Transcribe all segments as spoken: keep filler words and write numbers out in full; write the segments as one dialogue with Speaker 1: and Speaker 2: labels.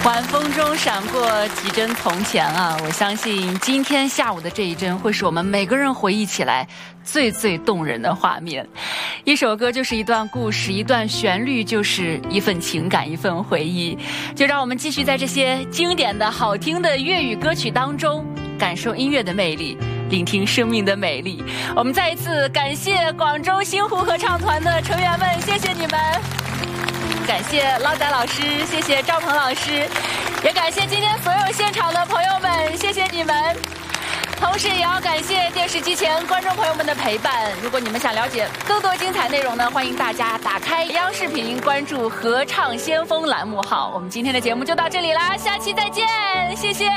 Speaker 1: 晚风中闪过几帧从前啊！我相信今天下午的这一帧会是我们每个人回忆起来最最动人的画面。一首歌就是一段故事，一段旋律就是一份情感，一份回忆。就让我们继续在这些经典的好听的粤语歌曲当中，感受音乐的魅力，聆听生命的美丽。我们再一次感谢广州星湖合唱团的成员们，谢谢你们。感谢捞仔老师，谢谢赵鹏老师，也感谢今天所有现场的朋友们，谢谢你们。同时也要感谢电视机前观众朋友们的陪伴。如果你们想了解更多精彩内容呢，欢迎大家打开央视频，关注合唱先锋栏目号。我们今天的节目就到这里啦，下期再见，谢谢。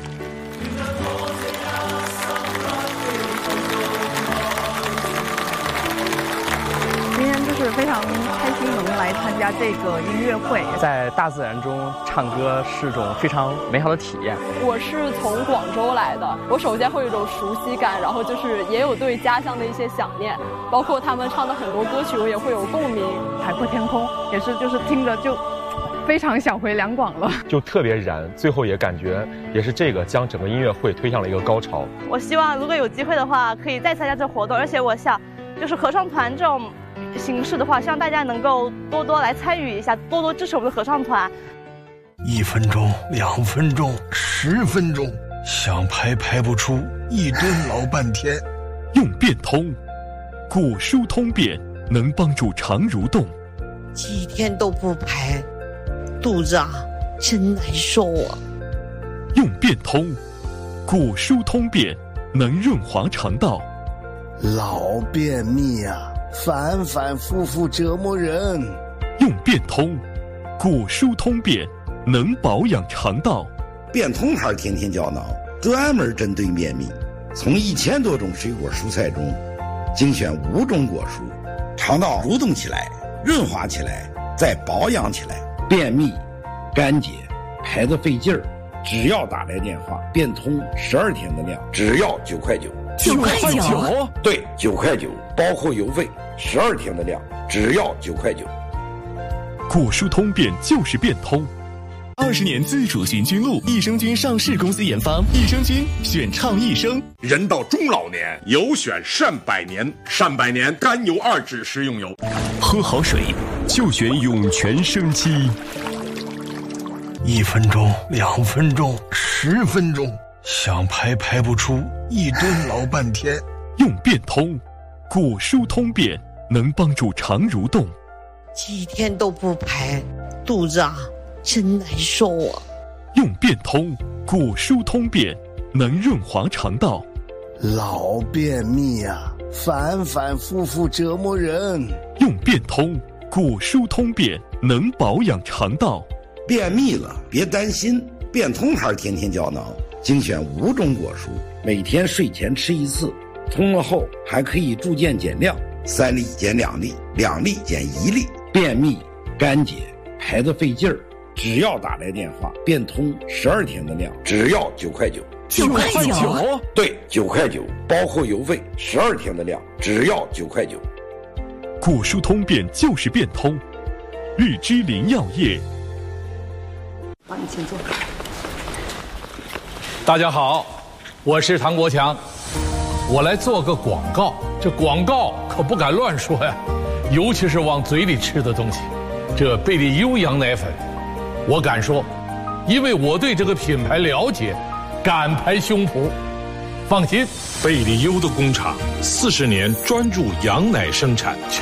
Speaker 2: 今天就是非常开心能来参加这个音乐会，
Speaker 3: 在大自然中唱歌是种非常美好的体验。
Speaker 4: 我是从广州来的，我首先会有一种熟悉感，然后就是也有对家乡的一些想念，包括他们唱的很多歌曲我也会有共鸣。
Speaker 2: 海阔天空也是就是听着就非常想回两广了，
Speaker 5: 就特别燃，最后也感觉也是这个将整个音乐会推向了一个高潮。
Speaker 6: 我希望如果有机会的话可以再参加这活动，而且我想就是合唱团这种形式的话，希望大家能够多多来参与一下，多多支持我们的合唱团。
Speaker 7: 一分钟、两分钟、十分钟，想排排不出，一蹲老半天。
Speaker 8: 用变通，古书通变能帮助肠蠕动。
Speaker 9: 几天都不排，肚子啊真难受啊。
Speaker 8: 用变通，古书通变能润滑肠道。
Speaker 7: 老便秘啊，反反复复折磨人。
Speaker 8: 用变通，古书通便能保养肠道。
Speaker 10: 变通牌天天胶囊专门针对便秘，从一千多种水果蔬菜中精选五种果蔬，肠道蠕动起来，润滑起来，再保养起来。便秘、干结、排得费劲儿，只要打来电话，变通十二天的量，只要九块九。
Speaker 8: 九块九，
Speaker 10: 对，九块九，包括邮费，十二天的量，只要九块九。
Speaker 8: 古书通便就是变通。
Speaker 11: 二十年自主行军路，益生菌上市公司研发，益生菌选倡益生。
Speaker 12: 人到中老年，有选善百年，善百年甘油二酯食用油。
Speaker 8: 喝好水就选涌泉生机。
Speaker 7: 一分钟、两分钟、十分钟。想排排不出，一蹲老半天。
Speaker 8: 用变通，古书通便能帮助肠蠕动。
Speaker 9: 几天都不排，肚子啊真难受啊。
Speaker 8: 用变通，古书通便能润滑肠道。
Speaker 7: 老便秘啊，反反复复折磨人。
Speaker 8: 用变通，古书通便能保养肠道。
Speaker 10: 便秘了别担心，变通牌天天胶囊精选五种果蔬，每天睡前吃一次，通了后还可以逐渐减量，三粒减两粒，两粒减一粒。便秘、干结、排得费劲儿，只要打来电话，变通十二天的量，只要九块九。
Speaker 8: 九块九，
Speaker 10: 对，九块九，包括邮费，十二天的量，只要九块九。
Speaker 8: 古书通便就是变通，日之林药业。
Speaker 2: 帮你请坐。
Speaker 13: 大家好，我是唐国强，我来做个广告。这广告可不敢乱说呀，尤其是往嘴里吃的东西。这贝利优羊奶粉，我敢说，因为我对这个品牌了解，敢拍胸脯。放心，
Speaker 12: 贝利优的工厂四十年专注羊奶生产。